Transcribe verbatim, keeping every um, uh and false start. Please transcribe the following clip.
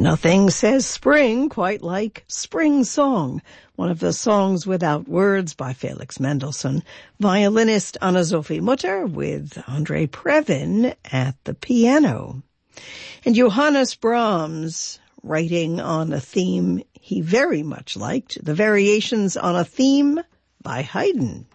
Nothing says spring quite like Spring Song, one of the songs without words by Felix Mendelssohn. Violinist Anna-Sophie Mutter with Andre Previn at the piano. And Johannes Brahms, writing on a theme he very much liked, the Variations on a Theme by Haydn.